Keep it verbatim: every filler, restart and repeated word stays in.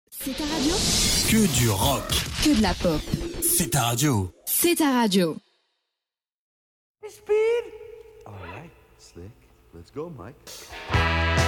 C'est ta radio? Que du rock. Que de la pop. C'est ta radio. C'est ta radio. Speed. All right, Slick. Let's go, Mike.